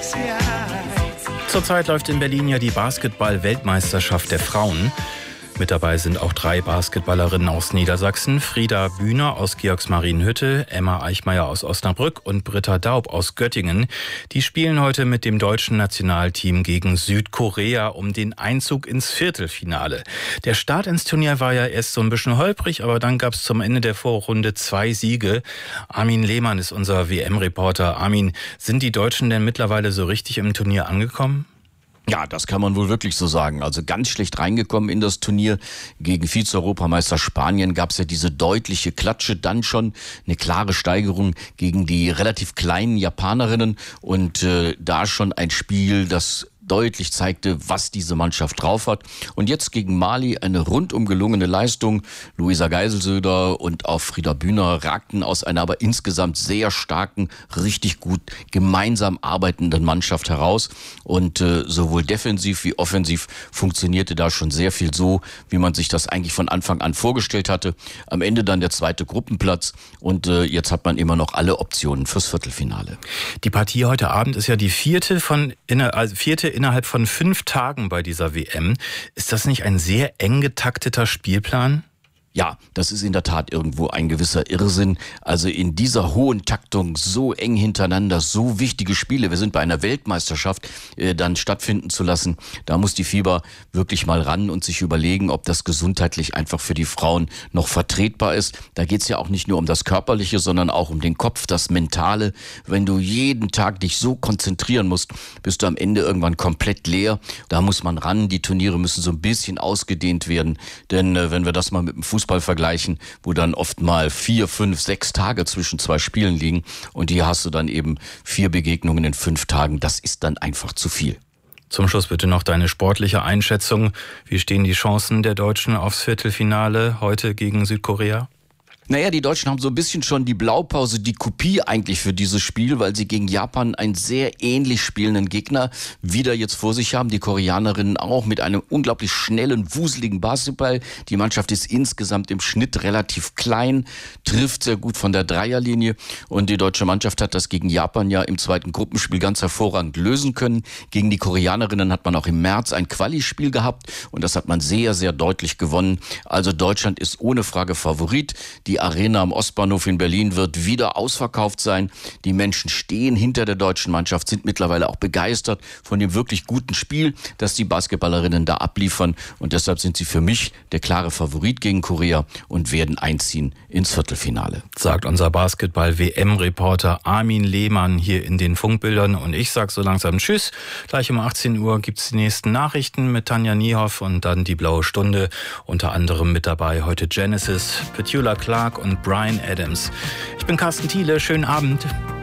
Zurzeit läuft in Berlin ja die Basketball-Weltmeisterschaft der Frauen. Mit dabei sind auch 3 Basketballerinnen aus Niedersachsen: Frieda Bühner aus Georgsmarienhütte, Emma Eichmeier aus Osnabrück und Britta Daub aus Göttingen. Die spielen heute mit dem deutschen Nationalteam gegen Südkorea um den Einzug ins Viertelfinale. Der Start ins Turnier war ja erst so ein bisschen holprig, aber dann gab es zum Ende der Vorrunde 2 Siege. Armin Lehmann ist unser WM-Reporter. Armin, sind die Deutschen denn mittlerweile so richtig im Turnier angekommen? Ja, das kann man wohl wirklich so sagen. Also ganz schlecht reingekommen in das Turnier. Gegen Vize-Europameister Spanien gab es ja diese deutliche Klatsche, dann schon eine klare Steigerung gegen die relativ kleinen Japanerinnen und da schon ein Spiel, das deutlich zeigte, was diese Mannschaft drauf hat. Und jetzt gegen Mali eine rundum gelungene Leistung. Luisa Geiselsöder und auch Frieda Bühner ragten aus einer aber insgesamt sehr starken, richtig gut gemeinsam arbeitenden Mannschaft heraus. Und sowohl defensiv wie offensiv funktionierte da schon sehr viel so, wie man sich das eigentlich von Anfang an vorgestellt hatte. Am Ende dann der 2. Gruppenplatz und jetzt hat man immer noch alle Optionen fürs Viertelfinale. Die Partie heute Abend ist ja die vierte innerhalb von 5 Tagen bei dieser WM. Ist das nicht ein sehr eng getakteter Spielplan? Ja, das ist in der Tat irgendwo ein gewisser Irrsinn. Also in dieser hohen Taktung so eng hintereinander, so wichtige Spiele, wir sind bei einer Weltmeisterschaft, dann stattfinden zu lassen. Da muss die FIBA wirklich mal ran und sich überlegen, ob das gesundheitlich einfach für die Frauen noch vertretbar ist. Da geht's ja auch nicht nur um das Körperliche, sondern auch um den Kopf, das Mentale. Wenn du jeden Tag dich so konzentrieren musst, bist du am Ende irgendwann komplett leer. Da muss man ran. Die Turniere müssen so ein bisschen ausgedehnt werden. Denn wenn wir das mal mit dem Fußball vergleichen, wo dann oft mal 4, 5, 6 Tage zwischen 2 Spielen liegen und hier hast du dann eben 4 Begegnungen in 5 Tagen. Das ist dann einfach zu viel. Zum Schluss bitte noch deine sportliche Einschätzung. Wie stehen die Chancen der Deutschen aufs Viertelfinale heute gegen Südkorea? Naja, die Deutschen haben so ein bisschen schon die Blaupause, die Kopie eigentlich für dieses Spiel, weil sie gegen Japan einen sehr ähnlich spielenden Gegner wieder jetzt vor sich haben. Die Koreanerinnen auch mit einem unglaublich schnellen, wuseligen Basketball. Die Mannschaft ist insgesamt im Schnitt relativ klein, trifft sehr gut von der Dreierlinie und die deutsche Mannschaft hat das gegen Japan ja im 2. Gruppenspiel ganz hervorragend lösen können. Gegen die Koreanerinnen hat man auch im März ein Quali-Spiel gehabt und das hat man sehr, sehr deutlich gewonnen. Also Deutschland ist ohne Frage Favorit. Die Arena am Ostbahnhof in Berlin wird wieder ausverkauft sein. Die Menschen stehen hinter der deutschen Mannschaft, sind mittlerweile auch begeistert von dem wirklich guten Spiel, das die Basketballerinnen da abliefern. Und deshalb sind sie für mich der klare Favorit gegen Korea und werden einziehen ins Viertelfinale. Sagt unser Basketball-WM-Reporter Armin Lehmann hier in den Funkbildern. Und ich sag so langsam Tschüss. Gleich um 18 Uhr gibt's die nächsten Nachrichten mit Tanja Niehoff und dann die Blaue Stunde. Unter anderem mit dabei heute Genesis, Petula Clark und Bryan Adams. Ich bin Carsten Thiele. Schönen Abend.